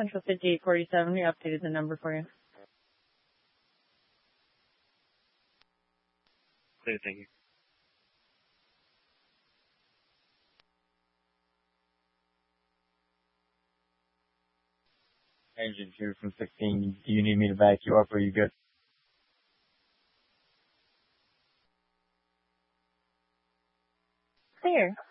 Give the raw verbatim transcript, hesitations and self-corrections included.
Central fifty-eight forty-seven. We updated the number for you. Clear, thank you. Engine two from sixteen. Do you need me to back you up or are you good? Clear.